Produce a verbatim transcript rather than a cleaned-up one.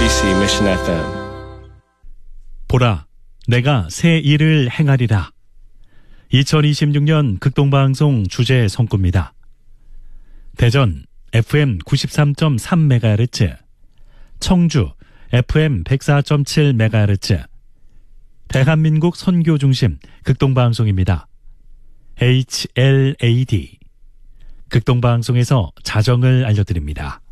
엠비씨 Mission 에프엠. 보라, 내가 새 일을 행하리라. 이천이십육 년 극동방송 주제 성구입니다. 대전 에프엠 구십삼 점 삼 메가헤르츠, 청주 에프엠 백사 점 칠 메가헤르츠, 대한민국 선교 중심 극동방송입니다. 에이치엘에이디. 극동방송에서 자정을 알려드립니다.